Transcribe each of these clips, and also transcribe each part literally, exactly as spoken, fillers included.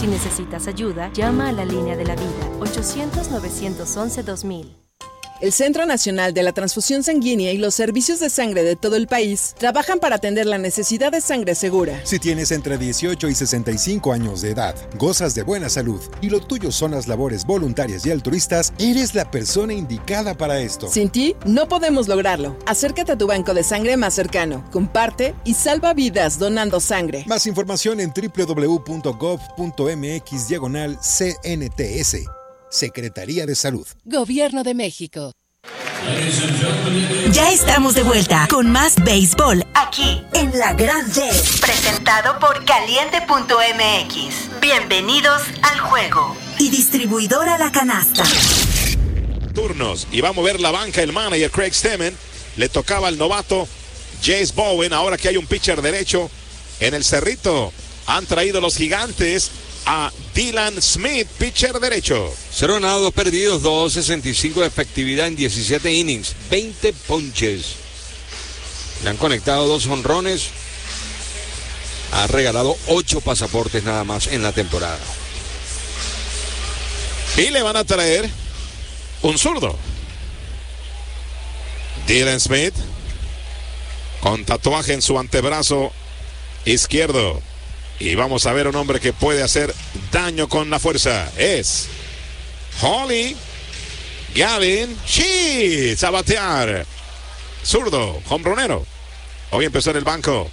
Si necesitas ayuda, llama a la línea de la vida, ochocientos, novecientos once, dos mil. El Centro Nacional de la Transfusión Sanguínea y los servicios de sangre de todo el país trabajan para atender la necesidad de sangre segura. Si tienes entre dieciocho y sesenta y cinco años de edad, gozas de buena salud y lo tuyo son las labores voluntarias y altruistas, eres la persona indicada para esto. Sin ti, no podemos lograrlo. Acércate a tu banco de sangre más cercano, comparte y salva vidas donando sangre. Más información en doble u doble u doble u punto gov punto eme equis diagonal C N T S. Secretaría de Salud. Gobierno de México. Ya estamos de vuelta con más béisbol aquí en La Grande. Presentado por Caliente punto eme equis. Bienvenidos al juego. Y distribuidora La Canasta. Turnos. Y va a mover la banca el manager Craig Stemmen. Le tocaba al novato Jace Bowen. Ahora que hay un pitcher derecho en el cerrito. Han traído los Gigantes a Dylan Smith, pitcher derecho. Cero ganados, dos perdidos, dos sesenta y cinco de efectividad en diecisiete innings, veinte ponches. Le han conectado dos jonrones. Ha regalado ocho pasaportes nada más en la temporada. Y le van a traer un zurdo. Dylan Smith, con tatuaje en su antebrazo izquierdo. Y vamos a ver un hombre que puede hacer daño con la fuerza. Es Holly Gavin Sheets a batear. Zurdo, hombronero. Hoy empezó en el banco.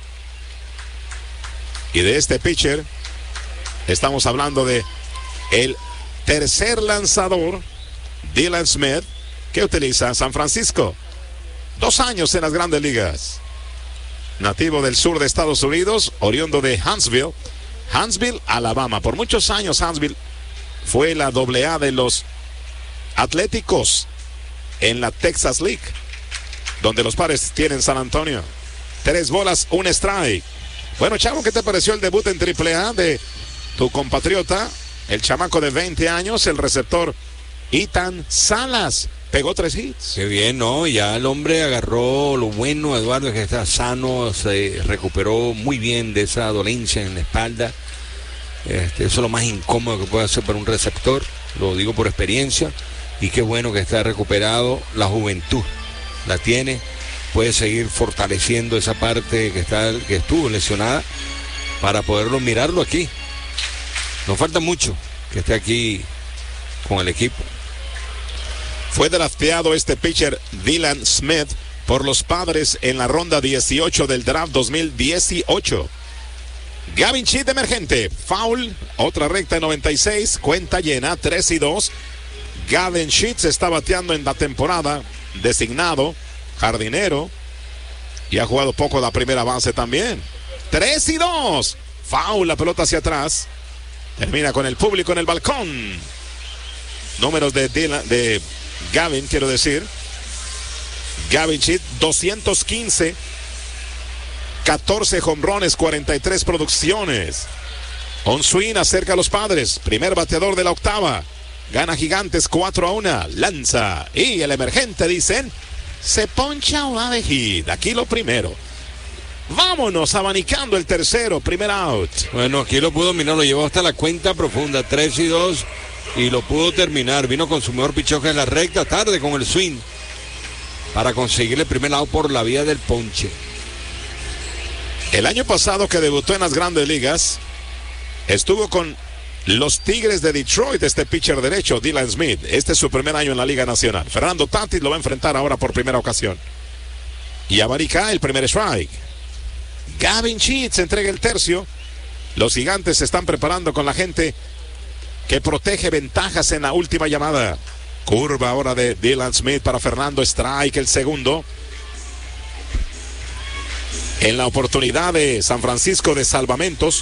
Y de este pitcher estamos hablando de el tercer lanzador, Dylan Smith, que utiliza San Francisco. Dos años en las grandes ligas. Nativo del sur de Estados Unidos, oriundo de Huntsville, Huntsville, Alabama. Por muchos años Huntsville fue la doble A de los Atléticos en la Texas League, donde los Padres tienen San Antonio. Tres bolas, un strike. Bueno, Chavo, ¿qué te pareció el debut en triple A de tu compatriota, el chamaco de veinte años, el receptor Ethan Salas? Pegó tres hits. Qué bien, ¿no? Ya el hombre agarró lo bueno, Eduardo, es que está sano, se recuperó muy bien de esa dolencia en la espalda. Este, eso es lo más incómodo que puede hacer para un receptor, lo digo por experiencia. Y qué bueno que está recuperado, la juventud la tiene, puede seguir fortaleciendo esa parte que, está, que estuvo lesionada para poderlo mirarlo aquí. Nos falta mucho que esté aquí con el equipo. Fue drafteado este pitcher Dylan Smith por los Padres en la ronda dieciocho del draft dos mil dieciocho. Gavin Sheets emergente, foul, otra recta en noventa y seis, cuenta llena, tres y dos. Gavin Sheets está bateando en la temporada, designado jardinero, y ha jugado poco la primera base también. tres y dos, foul, la pelota hacia atrás, termina con el público en el balcón. Números de Dylan, de Gavin, quiero decir. Gavin Sheets, doscientos quince, catorce jonrones, cuarenta y tres producciones. On swing acerca a los Padres. Primer bateador de la octava. Gana Gigantes cuatro a uno. Lanza. Y el emergente, dicen, se poncha o va de hit. Aquí lo primero. Vámonos abanicando el tercero. Primer out. Bueno, aquí lo pudo mirar. Lo llevó hasta la cuenta profunda. tres y dos. Y lo pudo terminar. Vino con su mejor pichoje en la recta, tarde con el swing, para conseguir el primer out por la vía del ponche. El año pasado que debutó en las grandes ligas, estuvo con los Tigres de Detroit, este pitcher derecho, Dylan Smith. Este es su primer año en la Liga Nacional. Fernando Tatis lo va a enfrentar ahora por primera ocasión. Y abarica el primer strike. Gavin Sheets entrega el tercio. Los Gigantes se están preparando con la gente que protege ventajas en la última llamada. Curva ahora de Dylan Smith para Fernando, strike el segundo. En la oportunidad de San Francisco de salvamentos,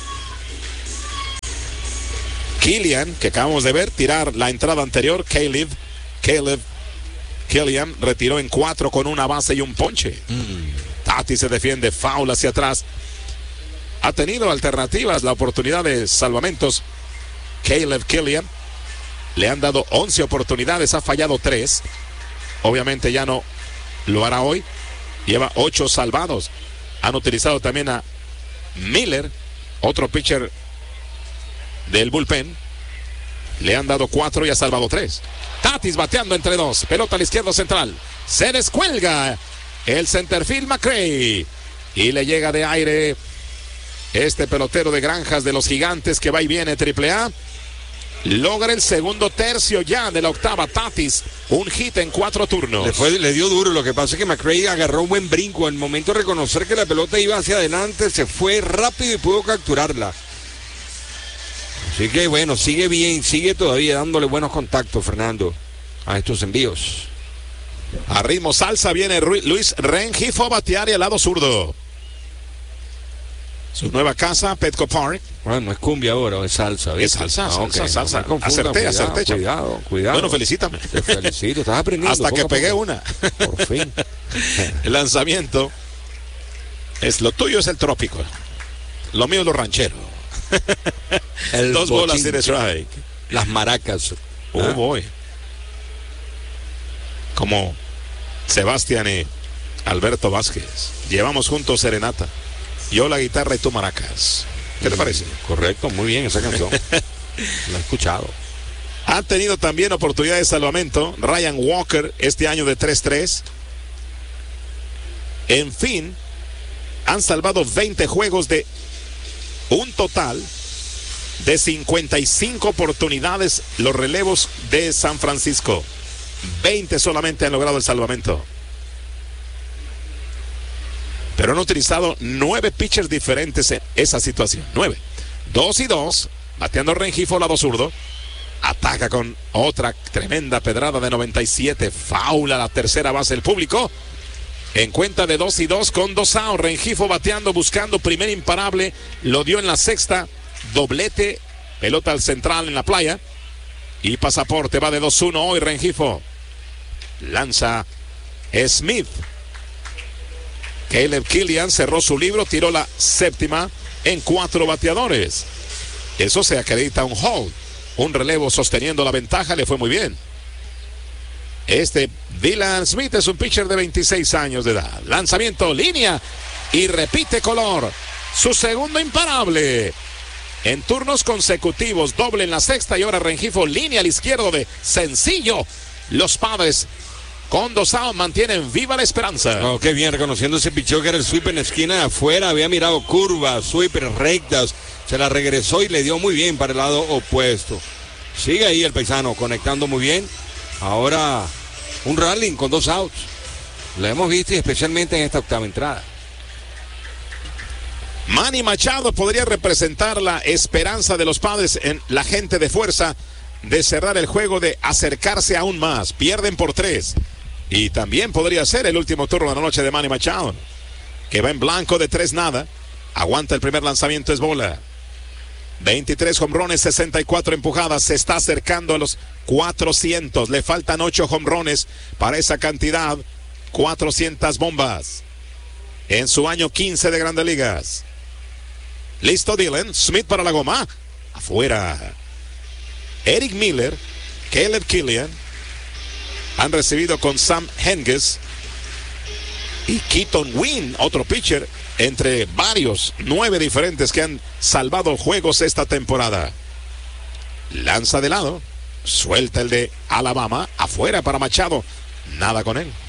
Killian, que acabamos de ver tirar la entrada anterior, Caleb, Caleb Killian retiró en cuatro con una base y un ponche. Mm. Tati se defiende, foul hacia atrás. Ha tenido alternativas la oportunidad de salvamentos. Caleb Killian, le han dado once oportunidades, ha fallado tres. Obviamente ya no lo hará hoy. Lleva ocho salvados. Han utilizado también a Miller, otro pitcher del bullpen. Le han dado cuatro y ha salvado tres. Tatis bateando entre dos. Pelota al izquierdo central. Se descuelga el centerfield McRae. Y le llega de aire este pelotero de Granjas de los Gigantes que va y viene triple A. Logra el segundo tercio ya de la octava. Tatis, un hit en cuatro turnos. Le, fue, le dio duro. Lo que pasa es que McRae agarró un buen brinco. En el momento de reconocer que la pelota iba hacia adelante, se fue rápido y pudo capturarla. Así que bueno, sigue bien, sigue todavía dándole buenos contactos, Fernando, a estos envíos. A ritmo salsa viene Luis Rengifo a batear y al lado zurdo. Su nueva casa, Petco Park. Bueno, no es cumbia ahora, es salsa. ¿Viste? Es salsa, ah, salsa, okay. salsa. No confundan, acerté, cuidado, acerté. Cuidado, cuidado. Bueno, felicítame. Te felicito, estás aprendiendo. Hasta que pegué una. Por fin. El lanzamiento. Es, lo tuyo es el trópico. Lo mío es lo ranchero. El Dos bochinche. bolas sin strike. Las maracas. Oh, ¿Ah? boy. Como Sebastián y Alberto Vázquez. Llevamos juntos serenata. Yo la guitarra y tú maracas. ¿Qué te parece? Correcto, muy bien esa canción. La he escuchado. Han tenido también oportunidad de salvamento. Ryan Walker este año de tres tres. En fin, han salvado veinte juegos de un total de cincuenta y cinco oportunidades los relevos de San Francisco. veinte solamente han logrado el salvamento. Pero han utilizado nueve pitchers diferentes en esa situación. Nueve. Dos y dos. Bateando Rengifo, lado zurdo. Ataca con otra tremenda pedrada de noventa y siete. Faula la tercera base del público. En cuenta de dos y dos con dos outs. Rengifo bateando, buscando primer imparable. Lo dio en la sexta. Doblete. Pelota al central en la playa. Y pasaporte va de dos uno hoy Rengifo. Lanza Smith. Caleb Killian cerró su libro, tiró la séptima en cuatro bateadores. Eso se acredita un hold. Un relevo sosteniendo la ventaja, le fue muy bien. Este Dylan Smith es un pitcher de veintiséis años de edad. Lanzamiento, línea y repite color. Su segundo imparable. En turnos consecutivos, doble en la sexta y ahora Rengifo, línea al izquierdo de sencillo. Los Padres con dos outs mantienen viva la esperanza. Oh, qué bien, reconociendo ese picheo que era el sweep en la esquina de afuera. Había mirado curvas, sweepers rectas. Se la regresó y le dio muy bien para el lado opuesto. Sigue ahí el paisano conectando muy bien. Ahora un rally con dos outs. Lo hemos visto y especialmente en esta octava entrada. Manny Machado podría representar la esperanza de los Padres en la gente de fuerza de cerrar el juego, de acercarse aún más. Pierden por tres. Y también podría ser el último turno de la noche de Manny Machado, que va en blanco de tres nada. Aguanta el primer lanzamiento, es bola. veintitrés jonrones, sesenta y cuatro empujadas. Se está acercando a los cuatrocientos. Le faltan ocho jonrones para esa cantidad. cuatrocientas bombas en su año quince de Grandes Ligas. Listo Dylan. Smith para la goma. Afuera. Eric Miller, Caleb Killian han recibido con Sam Hentges y Keaton Wynn, otro pitcher, entre varios, nueve diferentes que han salvado juegos esta temporada. Lanza de lado, suelta el de Alabama, afuera para Machado, nada con él.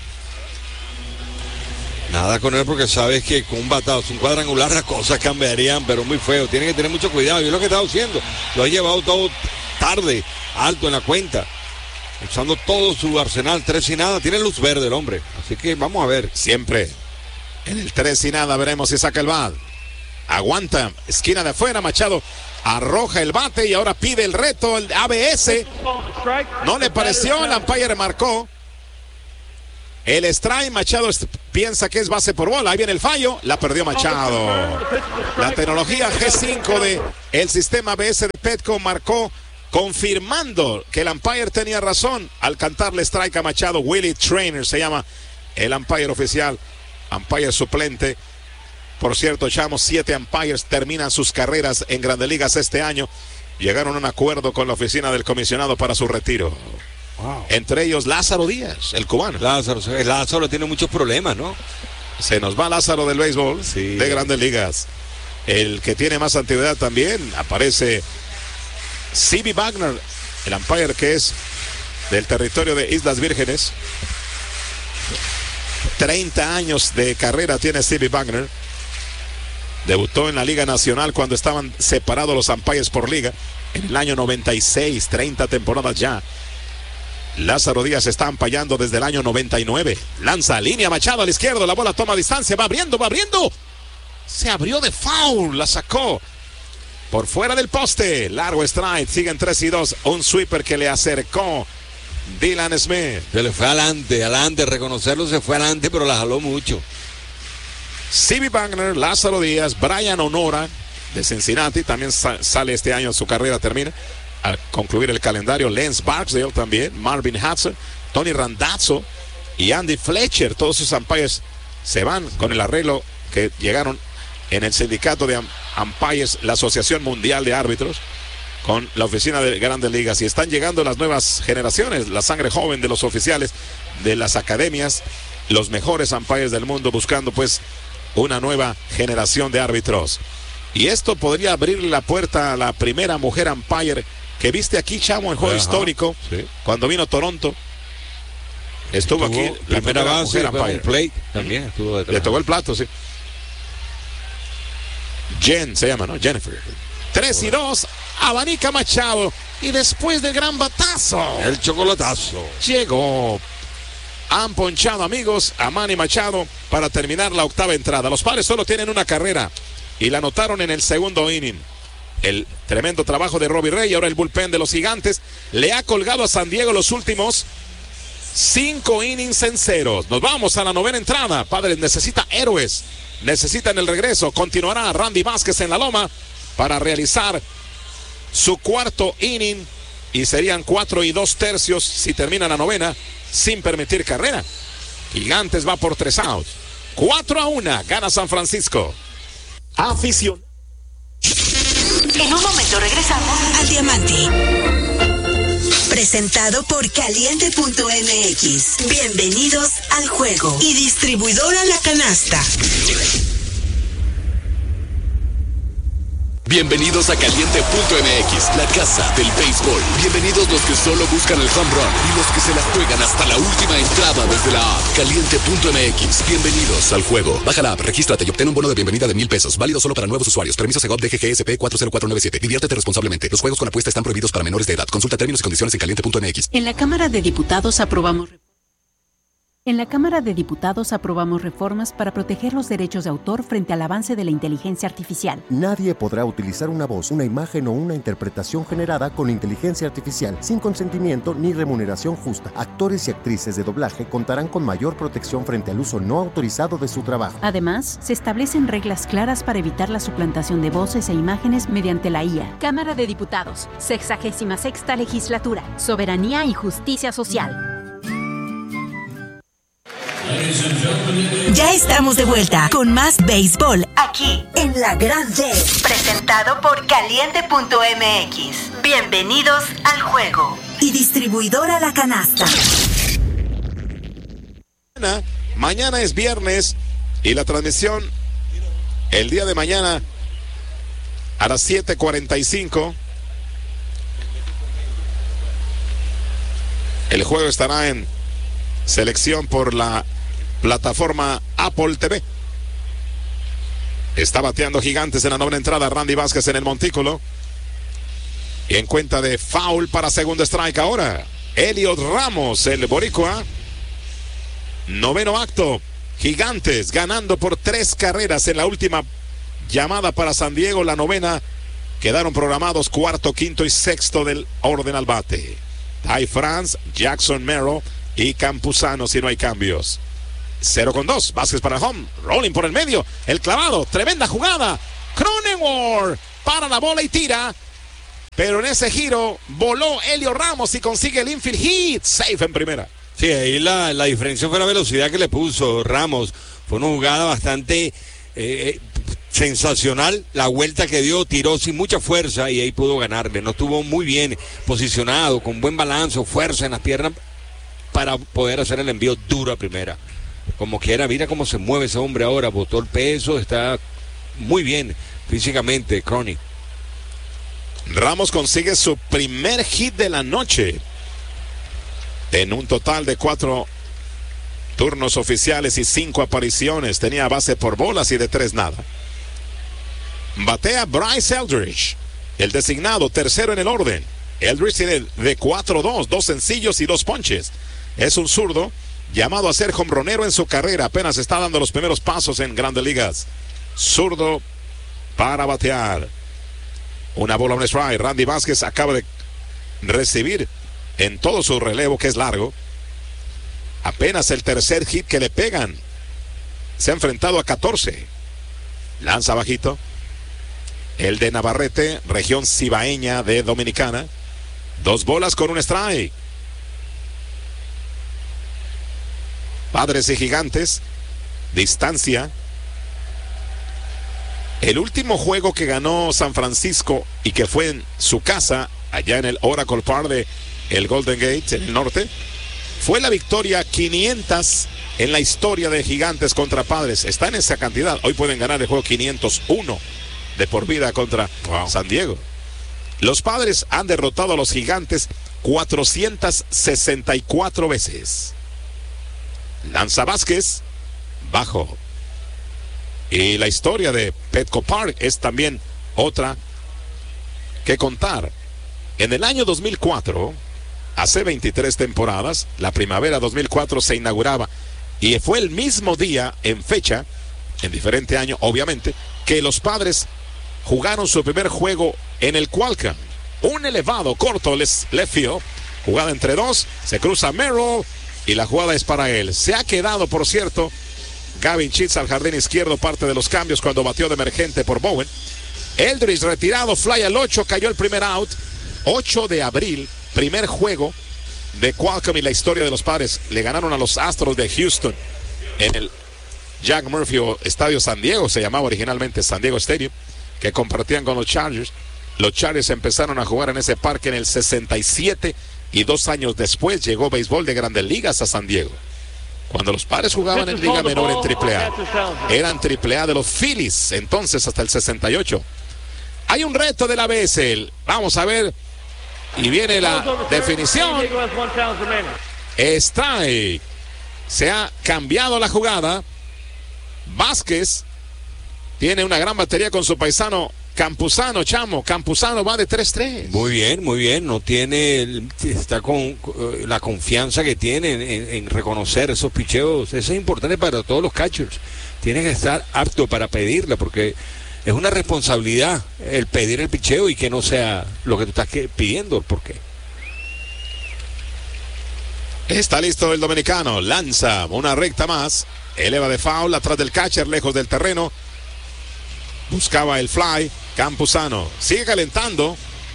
Nada con él porque sabes que con un batazo, un cuadrangular, las cosas cambiarían, pero muy feo. Tiene que tener mucho cuidado. Y es lo que está haciendo. Lo ha llevado todo tarde, alto en la cuenta. Usando todo su arsenal, tres y nada. Tiene luz verde el hombre. Así que vamos a ver. Siempre en el tres y nada veremos si saca el bat. Aguanta, esquina de afuera, Machado arroja el bate y ahora pide el reto, el A B S. No le pareció, el umpire marcó el strike. Machado piensa que es base por bola. Ahí viene el fallo, la perdió Machado. La tecnología G cinco de el sistema A B S de Petco marcó, confirmando que el umpire tenía razón al cantarle strike a Machado. Willie Trainer se llama el umpire oficial, umpire suplente. Por cierto, Chamos, siete umpires terminan sus carreras en Grandes Ligas este año. Llegaron a un acuerdo con la oficina del comisionado para su retiro. Wow. Entre ellos Lázaro Díaz, el cubano. Lázaro, Lázaro tiene muchos problemas, ¿no? Se nos va Lázaro del béisbol, sí, de Grandes Ligas. El que tiene más antigüedad también aparece C B Wagner, el umpire que es del territorio de Islas Vírgenes. treinta años de carrera tiene C B Wagner. Debutó en la Liga Nacional cuando estaban separados los umpires por liga. En el año noventa y seis, treinta temporadas ya. Lázaro Díaz está ampallando desde el año noventa y nueve. Lanza línea Machado a la izquierda. La bola toma distancia. Va abriendo, va abriendo. Se abrió de foul. La sacó por fuera del poste. Largo strike. Siguen tres y dos. Un sweeper que le acercó Dylan Smith. Se le fue adelante, adelante. Reconocerlo, se fue adelante, pero la jaló mucho. C B Wagner, Lázaro Díaz, Brian Honora de Cincinnati. También sa- sale este año. Su carrera termina al concluir el calendario. Lance Barksdale también, Marvin Hudson, Tony Randazzo y Andy Fletcher. Todos sus umpires se van con el arreglo que llegaron en el sindicato de umpires, la Asociación Mundial de Árbitros, con la oficina de Grandes Ligas. Y están llegando las nuevas generaciones, la sangre joven de los oficiales de las academias, los mejores umpires del mundo, buscando pues una nueva generación de árbitros. Y esto podría abrir la puerta a la primera mujer umpire que viste aquí, Chamo, en juego Ajá, histórico, sí. Cuando vino Toronto. Estuvo, Estuvo aquí, la primera base, mujer fue umpire. un plate, también estuvo detrás. Le tocó el plato, sí. Jen se llama, ¿no? Jennifer. tres y dos, abanica Machado. Y después del gran batazo, El chocolatazo. llegó. Han ponchado, amigos, a Manny Machado para terminar la octava entrada. Los Padres solo tienen una carrera y la anotaron en el segundo inning. El tremendo trabajo de Robbie Ray. Ahora el bullpen de los Gigantes le ha colgado a San Diego los últimos cinco innings en ceros. Nos vamos a la novena entrada. Padres necesita héroes, necesitan el regreso. Continuará Randy Vázquez en la loma para realizar su cuarto inning y serían cuatro y dos tercios si termina la novena sin permitir carrera. Gigantes va por tres outs. cuatro a uno gana San Francisco. Afición. En un momento regresamos al Diamante. Presentado por Caliente punto M X. Bienvenidos al juego. Y distribuidora La Canasta. Bienvenidos a Caliente punto M X, la casa del béisbol. Bienvenidos los que solo buscan el home run y los que se la juegan hasta la última entrada desde la app. Caliente punto M X, bienvenidos al juego. Baja la app, regístrate y obtén un bono de bienvenida de mil pesos, válido solo para nuevos usuarios. Permiso Segov D G G S P cuatro cero cuatro nueve siete. Diviértete responsablemente. Los juegos con apuesta están prohibidos para menores de edad. Consulta términos y condiciones en Caliente punto M X. En la Cámara de Diputados aprobamos... En la Cámara de Diputados aprobamos reformas para proteger los derechos de autor frente al avance de la inteligencia artificial. Nadie podrá utilizar una voz, una imagen o una interpretación generada con inteligencia artificial sin consentimiento ni remuneración justa. Actores y actrices de doblaje contarán con mayor protección frente al uso no autorizado de su trabajo. Además, se establecen reglas claras para evitar la suplantación de voces e imágenes mediante la I A. Cámara de Diputados, sexagésima sexta legislatura, soberanía y justicia social. Ya estamos de vuelta con más béisbol aquí en La Grande. Presentado por Caliente punto M X. Bienvenidos al juego. Y distribuidora La Canasta. Mañana, mañana es viernes y la transmisión el día de mañana a las siete cuarenta y cinco. El juego estará en selección por la plataforma Apple T V. Está bateando Gigantes en la novena entrada Randy Vázquez en el montículo. Y en cuenta de foul para segundo strike ahora. Elliot Ramos, el boricua. Noveno acto. Gigantes ganando por tres carreras en la última llamada para San Diego. La novena. Quedaron programados cuarto, quinto y sexto del orden al bate. Ty France, Jackson Merrill y Campuzano si no hay cambios. Cero con dos, Vázquez para home, rolling por el medio, el clavado, tremenda jugada, Cronenworth para la bola y tira, pero en ese giro voló Elio Ramos y consigue el infield hit, safe en primera. Sí, ahí la, la diferencia fue la velocidad que le puso Ramos, fue una jugada bastante eh, sensacional, la vuelta que dio, tiró sin mucha fuerza y ahí pudo ganarle, no estuvo muy bien posicionado, con buen balance, fuerza en las piernas para poder hacer el envío duro a primera. Como quiera, mira cómo se mueve ese hombre ahora, botó el peso, está muy bien físicamente, Crony. Ramos consigue su primer hit de la noche en un total de cuatro turnos oficiales y cinco apariciones. Tenía base por bolas y de tres nada. Batea Bryce Eldridge, el designado tercero en el orden. Eldridge tiene de cuatro dos, dos sencillos y dos ponches. Es un zurdo llamado a ser jonronero en su carrera. Apenas está dando los primeros pasos en Grandes Ligas. Zurdo para batear. Una bola, un strike. Randy Vázquez acaba de recibir en todo su relevo, que es largo, apenas el tercer hit que le pegan. Se ha enfrentado a catorce. Lanza bajito. El de Navarrete, región cibaeña de Dominicana. Dos bolas con un strike. Padres y Gigantes. Distancia. El último juego que ganó San Francisco y que fue en su casa, allá en el Oracle Park de el Golden Gate, en el norte, fue la victoria quinientos en la historia de Gigantes contra Padres. Está en esa cantidad. Hoy pueden ganar el juego quinientos uno de por vida contra wow. San Diego. Los Padres han derrotado a los Gigantes cuatrocientas sesenta y cuatro veces. Lanza Vázquez, bajo. Y la historia de Petco Park es también otra que contar. En el año dos mil cuatro, hace veintitrés temporadas, la primavera dos mil cuatro se inauguraba y fue el mismo día en fecha, en diferente año obviamente, que los Padres jugaron su primer juego en el Qualcomm. Un elevado corto left field, jugada entre dos, se cruza Merrill y la jugada es para él. Se ha quedado, por cierto, Gavin Sheets al jardín izquierdo, parte de los cambios cuando batió de emergente por Bowen. Eldridge retirado, fly al ocho, cayó el primer out. ocho de abril, primer juego de Qualcomm y la historia de los Padres. Le ganaron a los Astros de Houston en el Jack Murphy Estadio San Diego, se llamaba originalmente San Diego Stadium, que compartían con los Chargers. Los Chargers empezaron a jugar en ese parque en el sesenta y siete y dos años después llegó béisbol de Grandes Ligas a San Diego. Cuando los Padres jugaban en Liga Menor en triple A, eran triple A de los Phillies, entonces hasta el sesenta y ocho. Hay un reto de la B S L. Vamos a ver. Y viene la definición. Strike. Se ha cambiado la jugada. Vázquez tiene una gran batería con su paisano Campuzano, chamo. Campuzano va de tres tres. Muy bien, muy bien. No tiene, está con la confianza que tiene en, en, en reconocer esos picheos. Eso es importante para todos los catchers. Tienen que estar aptos para pedirla, porque es una responsabilidad el pedir el picheo y que no sea lo que tú estás pidiendo. ¿Por qué? Está listo el dominicano. Lanza una recta más. Eleva de foul atrás del catcher, lejos del terreno. Buscaba el fly. Campuzano sigue calentando.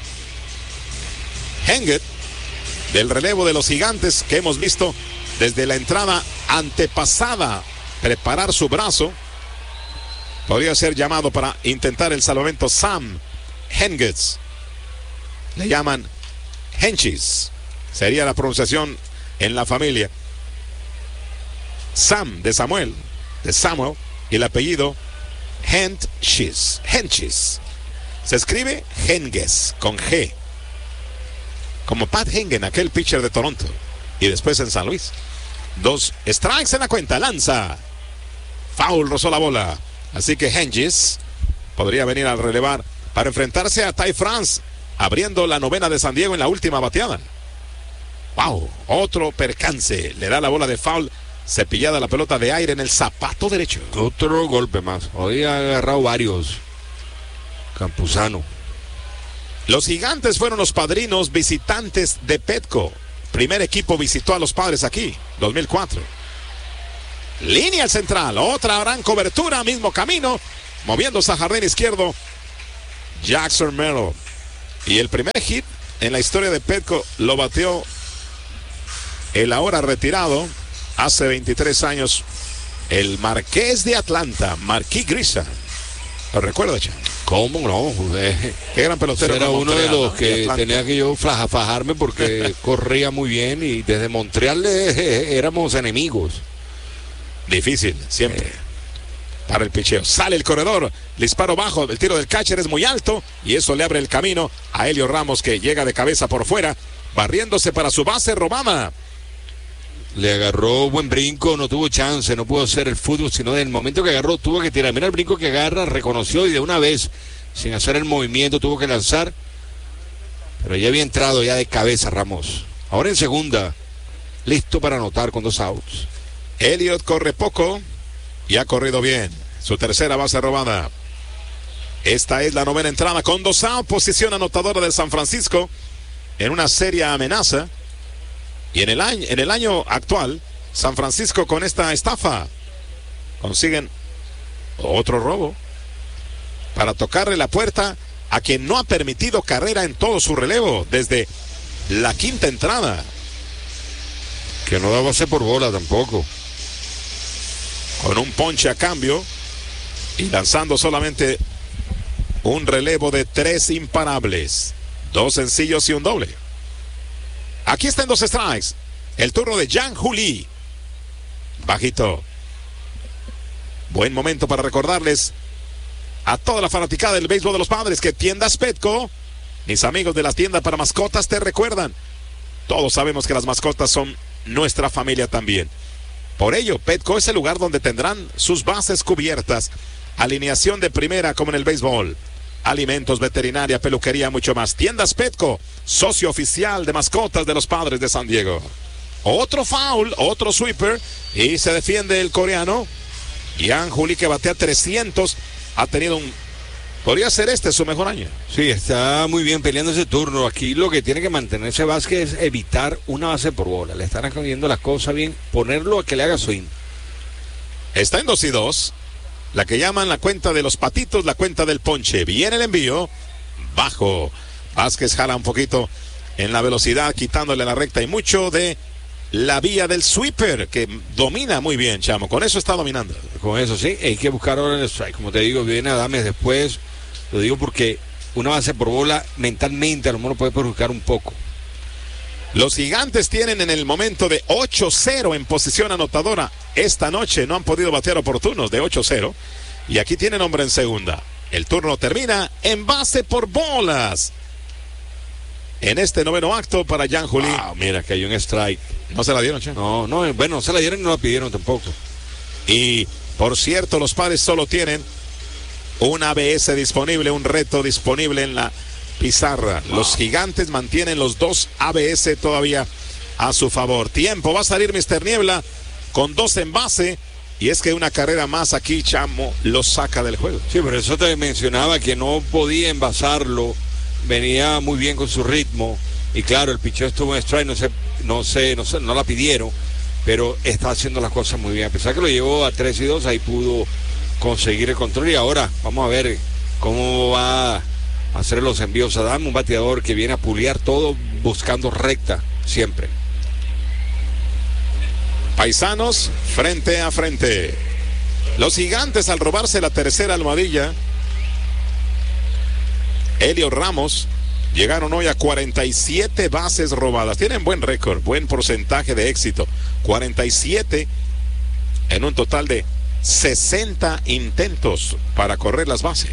Henget, del relevo de los Gigantes, que hemos visto desde la entrada antepasada preparar su brazo. Podría ser llamado para intentar el salvamento Sam Hengets. Le llaman Henchis. Sería la pronunciación en la familia. Sam de Samuel, de Samuel, y el apellido Henchis. Henchis. Se escribe Henges con G. Como Pat Hengen, aquel pitcher de Toronto. Y después en San Luis. Dos strikes en la cuenta. Lanza. Foul, rozó la bola. Así que Henges podría venir a relevar para enfrentarse a Ty France, abriendo la novena de San Diego en la última bateada. Wow, otro percance. Le da la bola de foul, cepillada la pelota de aire en el zapato derecho. Otro golpe más. Hoy ha agarrado varios. Campuzano. Los Gigantes fueron los padrinos visitantes de Petco. Primer equipo visitó a los Padres aquí, dos mil cuatro. Línea central, otra gran cobertura, mismo camino, moviéndose a jardín izquierdo, Jackson Merrill. Y el primer hit en la historia de Petco lo bateó el ahora retirado, hace veintitrés años, el Marqués de Atlanta, Marquis Grisham. ¿Lo recuerda, Chan? ¿Cómo no? Qué gran pelotero. Era uno de los que tenía que yo fajarme porque corría muy bien y desde Montreal eh, éramos enemigos. Difícil, siempre. Eh. para el picheo. Sale el corredor, disparo bajo, el tiro del catcher es muy alto y eso le abre el camino a Elio Ramos, que llega de cabeza por fuera, barriéndose para su base robada. Le agarró buen brinco, no tuvo chance, no pudo hacer el fútbol, sino del momento que agarró tuvo que tirar. Mira el brinco que agarra, reconoció y de una vez, sin hacer el movimiento, tuvo que lanzar. Pero ya había entrado ya de cabeza Ramos. Ahora en segunda, listo para anotar con dos outs. Elliot corre poco y ha corrido bien. Su tercera base robada. Esta es la novena entrada con dos outs, posición anotadora de San Francisco en una seria amenaza. Y en el año, en el año actual, San Francisco con esta estafa consiguen otro robo para tocarle la puerta a quien no ha permitido carrera en todo su relevo desde la quinta entrada. Que no da base por bola tampoco. Con un ponche a cambio y lanzando solamente un relevo de tres imparables, dos sencillos y un doble. Aquí está en dos strikes el turno de Yang-Hoo Lee. Bajito. Buen momento para recordarles a toda la fanaticada del béisbol de los Padres que Tiendas Petco, mis amigos de las tiendas para mascotas, te recuerdan. Todos sabemos que las mascotas son nuestra familia también. Por ello, Petco es el lugar donde tendrán sus bases cubiertas, alineación de primera como en el béisbol, alimentos, veterinaria, peluquería, mucho más. Tiendas Petco, socio oficial de mascotas de los Padres de San Diego. Otro foul, otro sweeper y se defiende el coreano. Yang-Hoo Lee, que batea trescientos, ha tenido un... podría ser este su mejor año. Sí, está muy bien peleando ese turno. Aquí lo que tiene que mantenerse Vázquez es evitar una base por bola. Le están escondiendo las cosas bien, ponerlo a que le haga swing. Está en dos y dos. La que llaman la cuenta de los patitos, la cuenta del ponche. Viene el envío, bajo. Vázquez jala un poquito en la velocidad, quitándole la recta y mucho de la vía del sweeper, que domina muy bien, Chamo. Con eso está dominando. Con eso sí, hay que buscar ahora el strike. Como te digo, viene Adames después. Lo digo porque una base por bola mentalmente a lo mejor puede perjudicar un poco. Los Gigantes tienen en el momento de ocho cero en posición anotadora. Esta noche no han podido batear oportunos de ocho cero. Y aquí tienen hombre en segunda. El turno termina en base por bolas. En este noveno acto para Yang-Hoo Lee. Wow, mira que hay un strike. ¿No se la dieron, Che? No, no, bueno, no se la dieron y no la pidieron tampoco. Y por cierto, los Padres solo tienen un A B S disponible, un reto disponible en la pizarra. Wow. Los Gigantes mantienen los dos A B S todavía a su favor. Tiempo, va a salir mister Niebla con dos en base. Y es que una carrera más aquí, Chamo, lo saca del juego. Sí, por eso te mencionaba que no podía envasarlo. Venía muy bien con su ritmo. Y claro, el picheo estuvo en strike, no sé, no sé, no sé, no la pidieron. Pero está haciendo las cosas muy bien. A pesar que lo llevó a tres y dos, ahí pudo conseguir el control. Y ahora vamos a ver cómo va a hacer los envíos a Adam, un bateador que viene a puliar todo buscando recta siempre. Paisanos frente a frente. Los Gigantes, al robarse la tercera almohadilla, Elio Ramos, llegaron hoy a cuarenta y siete bases robadas. Tienen buen récord, buen porcentaje de éxito. cuarenta y siete en un total de sesenta intentos para correr las bases.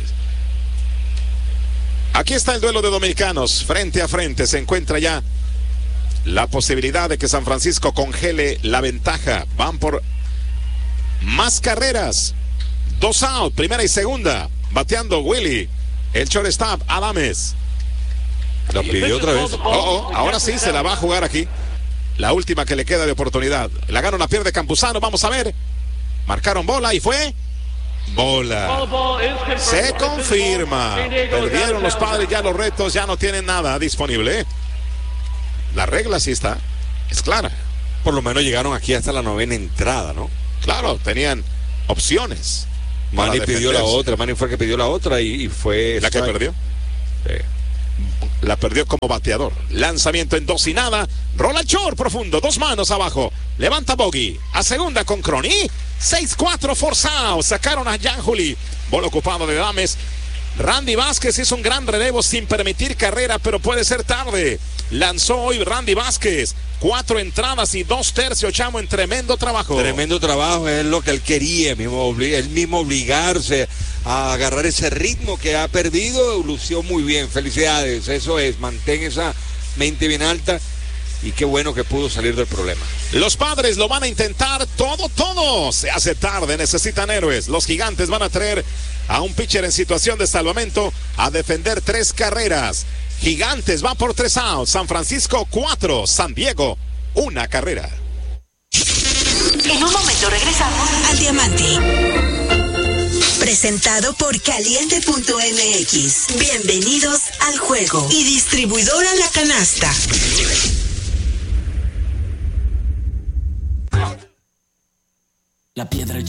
Aquí está el duelo de dominicanos, frente a frente. Se encuentra ya la posibilidad de que San Francisco congele la ventaja. Van por más carreras. Dos out, primera y segunda. Bateando Willy, el shortstop Adames. Lo pidió otra vez. Oh, oh, ahora sí se la va a jugar aquí. La última que le queda de oportunidad. La gana, una pierde Campuzano. Vamos a ver. Marcaron bola y fue bola. Se confirma. Perdieron los Padres ya los retos. Ya no tienen nada disponible. La regla sí está. Es clara. Por lo menos llegaron aquí hasta la novena entrada, ¿no? Claro, tenían opciones. Manny pidió la otra. Manny fue el que pidió la otra y, y fue... ¿La que perdió? Sí. La perdió como bateador. Lanzamiento en dos y nada. Rola short profundo. Dos manos abajo. Levanta bogey. A segunda con Crony. seis cuatro forzado. Sacaron a Yang-Hoo Lee. Bola ocupado de Adames. Randy Vázquez hizo un gran relevo sin permitir carrera, pero puede ser tarde. Lanzó hoy Randy Vázquez. Cuatro entradas y dos tercios, Chamo, en tremendo trabajo. Tremendo trabajo, es lo que él quería, mismo, él mismo obligarse a agarrar ese ritmo que ha perdido, lució muy bien, felicidades, eso es, mantén esa mente bien alta y qué bueno que pudo salir del problema. Los Padres lo van a intentar todo, todo, se hace tarde, necesitan héroes. Los Gigantes van a traer a un pitcher en situación de salvamento a defender tres carreras. Gigantes va por tres outs, San Francisco cuatro, San Diego una carrera. En un momento regresamos al Diamante. Presentado por Caliente punto M X. Bienvenidos al juego. Y distribuidora La Canasta. La piedra